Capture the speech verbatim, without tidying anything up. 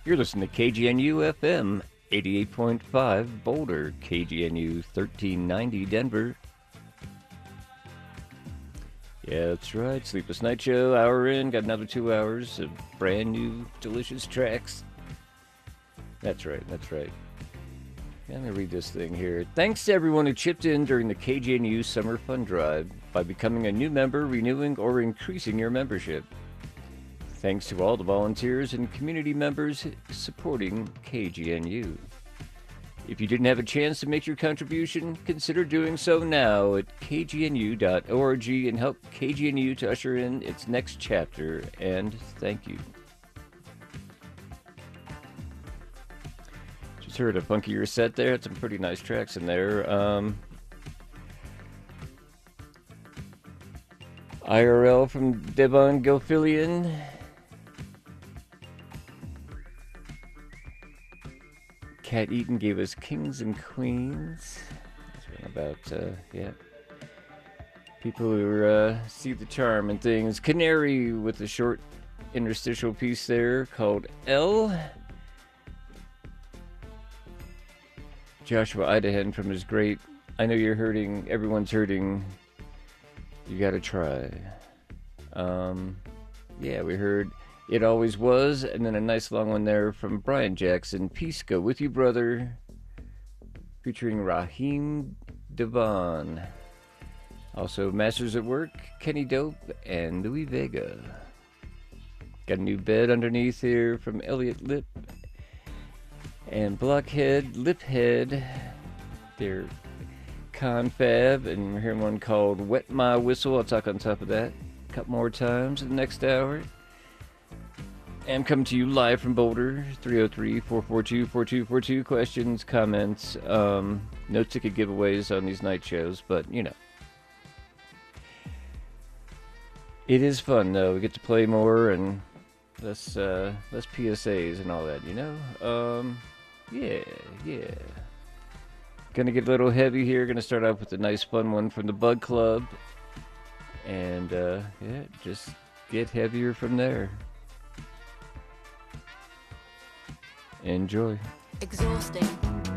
You're listening to K G N U F M eighty-eight point five Boulder, K G N U thirteen ninety Denver. Yeah, that's right. Sleepless Night Show, hour in, got another two hours of brand new, delicious tracks. That's right, that's right. Let me read this thing here. Thanks to everyone who chipped in during the K G N U Summer Fund Drive by becoming a new member, renewing, or increasing your membership. Thanks to all the volunteers and community members supporting K G N U. If you didn't have a chance to make your contribution, consider doing so now at k g n u dot org and help K G N U to usher in its next chapter, and thank you. Just heard a funkier set there. Had some pretty nice tracks in there. Um, I R L from Devon Gilfillian. Cat Eaton gave us Kings and Queens. About, uh, yeah. People who uh, see the charm in things. Canary with a short interstitial piece there called L. Joshua Idahan from his great I Know You're Hurting, Everyone's Hurting, You Gotta Try. Um, yeah, we heard It Always Was, and then a nice long one there from Brian Jackson, Peace Go With You, Brother, featuring Raheem Devon. Also, Masters at Work, Kenny Dope, and Louis Vega. Got a new bed underneath here from Elliot Lip. And Blockhead, Liphead, they're Confab, and we're hearing one called Wet My Whistle. I'll talk on top of that a couple more times in the next hour. I'm coming to you live from Boulder, three oh three, four four two, four two four two. Questions, comments, um, no ticket giveaways on these night shows, but, you know. It is fun, though. We get to play more and less, uh, less P S As and all that, you know? Um, yeah, yeah. Gonna get a little heavy here. Gonna start off with a nice fun one from the Bug Club. And, uh, yeah, just get heavier from there. Enjoy. Exhausting.